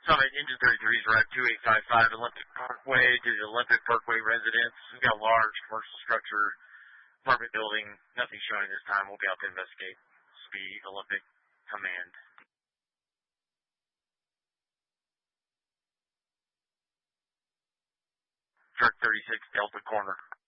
Summit Engine 33s are at 2855 Olympic Parkway to the Olympic Parkway residence. We've got a large commercial structure, apartment building. Nothing showing this time. We'll be out to investigate. This will be Olympic Command. Truck 36 Delta Corner.